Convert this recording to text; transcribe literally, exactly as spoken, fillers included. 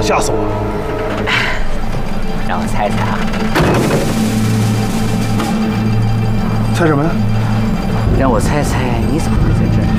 吓死我了！ 让我猜猜啊， 猜什么呀？ 让我猜猜你怎么会在这儿？